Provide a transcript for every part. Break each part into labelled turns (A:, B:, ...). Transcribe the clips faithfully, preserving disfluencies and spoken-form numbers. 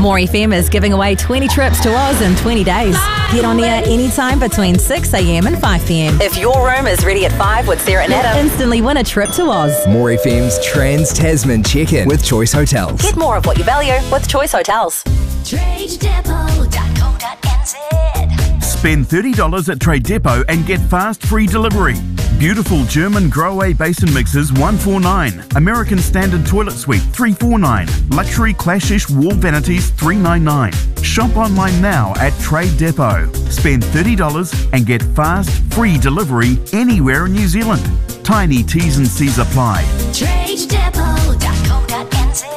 A: More F M is giving away twenty trips to Oz in twenty days. Get on air anytime between six a.m. and five p.m. If your room is ready at five with Sarah and Adam, instantly win a trip to Oz.
B: More F M's Trans-Tasman check-in with Choice Hotels.
A: Get more of what you value with Choice Hotels.
C: trade depot dot co dot n z.
D: Spend thirty dollars at Trade Depot and get fast free delivery. Beautiful German Grow-Away basin mixers one forty-nine. American Standard Toilet Suite three forty-nine. Luxury Clashish wall vanities three ninety-nine. Shop online now at Trade Depot. Spend thirty dollars and get fast free delivery anywhere in New Zealand. Tiny T's and C's apply.
C: trade depot dot co dot n z.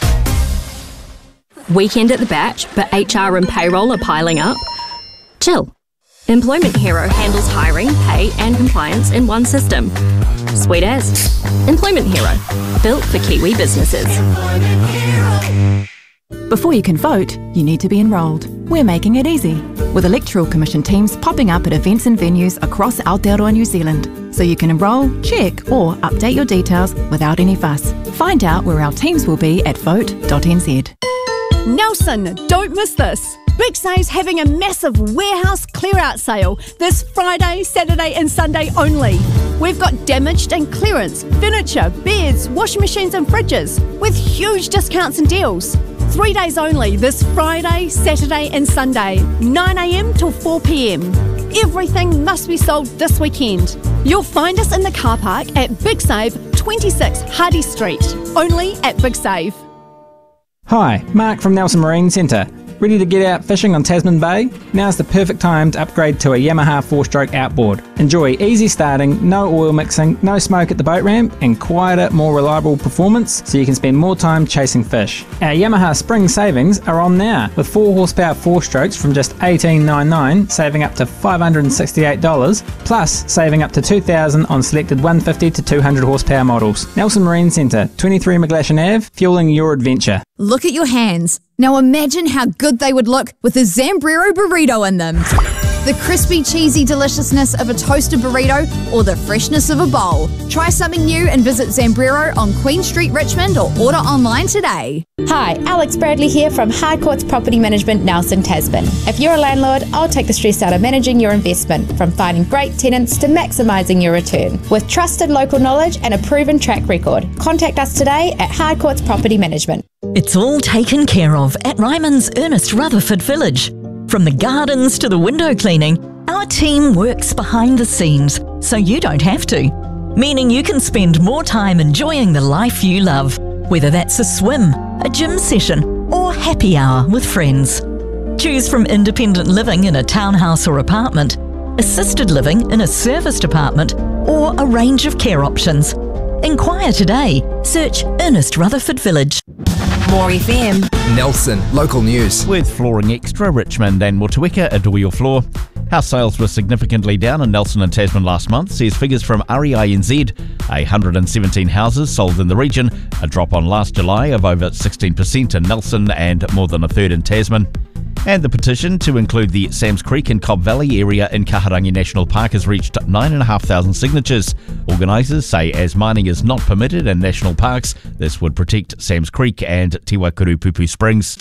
E: Weekend at the batch, but H R and payroll are piling up? Chill. Employment Hero handles hiring, pay and compliance in one system. Sweet as. Employment Hero. Built for Kiwi businesses.
F: Before you can vote, you need to be enrolled. We're making it easy, with Electoral Commission teams popping up at events and venues across Aotearoa New Zealand, so you can enrol, check or update your details without any fuss. Find out where our teams will be at vote dot n z.
G: Nelson, don't miss this. Big Save's having a massive warehouse clear-out sale this Friday, Saturday and Sunday only. We've got damaged and clearance, furniture, beds, washing machines and fridges with huge discounts and deals. Three days only this Friday, Saturday and Sunday, nine a.m. till four p.m. Everything must be sold this weekend. You'll find us in the car park at Big Save, twenty-six Hardy Street, only at Big Save.
H: Hi, Mark from Nelson Marine Centre. Ready to get out fishing on Tasman Bay? Now's the perfect time to upgrade to a Yamaha four-stroke outboard. Enjoy easy starting, no oil mixing, no smoke at the boat ramp, and quieter, more reliable performance so you can spend more time chasing fish. Our Yamaha spring savings are on now, with four horsepower four-strokes from just eighteen ninety-nine, saving up to five hundred sixty-eight dollars, plus saving up to two thousand dollars on selected one fifty to two hundred horsepower models. Nelson Marine Centre, twenty-three McGlashan Avenue, fueling your adventure.
I: Look at your hands. Now imagine how good they would look with a Zambrero burrito in them. The crispy, cheesy deliciousness of a toasted burrito or the freshness of a bowl. Try something new and visit Zambrero on Queen Street, Richmond, or order online today.
J: Hi, Alex Bradley here from High Courts Property Management, Nelson, Tasman. If you're a landlord, I'll take the stress out of managing your investment, from finding great tenants to maximising your return. With trusted local knowledge and a proven track record, contact us today at High Courts Property Management.
K: It's all taken care of at Ryman's Ernest Rutherford Village. From the gardens to the window cleaning, our team works behind the scenes so you don't have to. Meaning you can spend more time enjoying the life you love, whether that's a swim, a gym session, or happy hour with friends. Choose from independent living in a townhouse or apartment, assisted living in a serviced apartment, or a range of care options. Inquire today. Search Ernest Rutherford Village.
A: More F M.
B: Nelson, local news.
L: With Flooring Extra, Richmond and Motueka, adore your floor. House sales were significantly down in Nelson and Tasman last month, says figures from R E I N Z. one hundred seventeen houses sold in the region, a drop on last July of over sixteen percent in Nelson and more than a third in Tasman. And the petition to include the Sam's Creek and Cobb Valley area in Kaharangi National Park has reached nine thousand five hundred signatures. Organisers say as mining is not permitted in national parks, this would protect Sam's Creek and Te Waikirupupu Springs.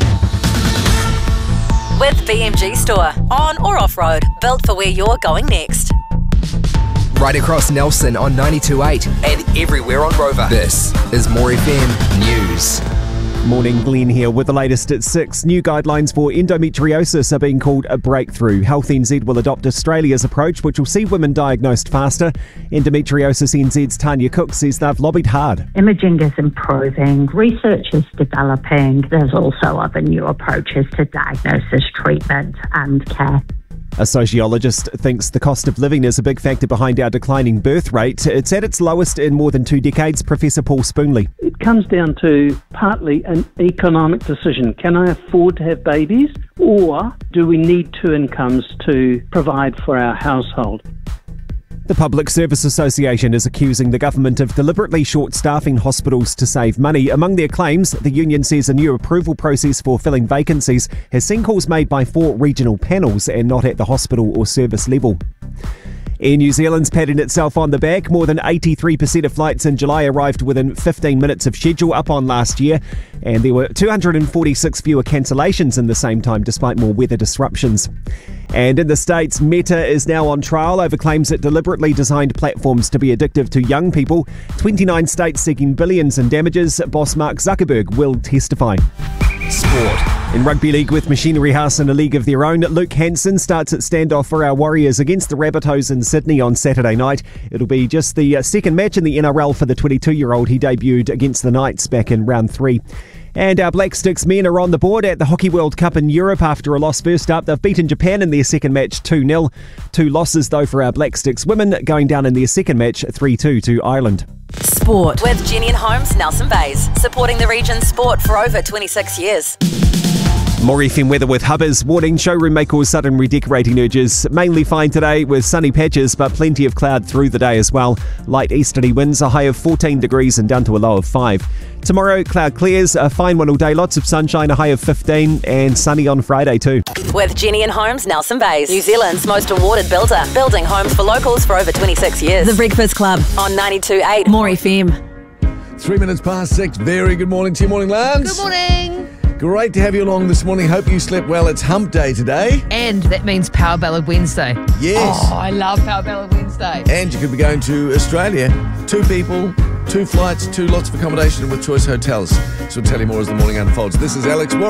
A: With B M G Store, on or off-road, built for where you're going next.
B: Right across Nelson on ninety-two point eight and everywhere on Rover. This is More F M News.
M: Morning, Glenn here with the latest at six. New guidelines for endometriosis are being called a breakthrough. Health N Z will adopt Australia's approach, which will see women diagnosed faster. Endometriosis N Z's Tanya Cook says they've lobbied hard.
N: Imaging is improving, research is developing. There's also other new approaches to diagnosis, treatment and care.
M: A sociologist thinks the cost of living is a big factor behind our declining birth rate. It's at its lowest in more than two decades. Professor Paul Spoonley.
O: It comes down to partly an economic decision. Can I afford to have babies, or do we need two incomes to provide for our household?
M: The Public Service Association is accusing the government of deliberately short-staffing hospitals to save money. Among their claims, the union says a new approval process for filling vacancies has seen calls made by four regional panels and not at the hospital or service level. Air New Zealand's patting itself on the back. More than eighty-three percent of flights in July arrived within fifteen minutes of schedule, up on last year. And there were two hundred forty-six fewer cancellations in the same time, despite more weather disruptions. And in the States, Meta is now on trial over claims it deliberately designed platforms to be addictive to young people. twenty-nine states seeking billions in damages. Boss Mark Zuckerberg will testify.
B: Sport.
M: In Rugby League with Machinery House in a league of their own, Luke Hansen starts at standoff for our Warriors against the Rabbitohs in Sydney on Saturday night. It'll be just the second match in the N R L for the twenty-two-year-old. He debuted against the Knights back in round three. And our Black Sticks men are on the board at the Hockey World Cup in Europe after a loss first up. They've beaten Japan in their second match two nil. Two losses, though, for our Black Sticks women, going down in their second match three two to Ireland.
A: Sport with Jenny and Holmes, Nelson Bays, supporting the region's sport for over twenty-six years.
M: More F M weather with Hubbers. Warning, showroom may cause sudden redecorating urges. Mainly fine today with sunny patches, but plenty of cloud through the day as well. Light easterly winds, a high of fourteen degrees and down to a low of five. Tomorrow, cloud clears, a fine one all day, lots of sunshine, a high of fifteen, and sunny on Friday too.
A: With Jenny and Holmes, Nelson Bays, New Zealand's most awarded builder, building homes for locals for over twenty-six years. The Breakfast Club on ninety-two point eight More F M.
P: Three minutes past six. Very good morning to you, Morning Lance.
Q: Good morning.
P: Great to have you along this morning. Hope you slept well. It's hump day today.
Q: And that means Power Ballad Wednesday.
P: Yes.
Q: Oh, I love Power Ballad Wednesday.
P: And you could be going to Australia. Two people, two flights, two lots of accommodation with Choice Hotels. So we'll tell you more as the morning unfolds. This is Alex Warren.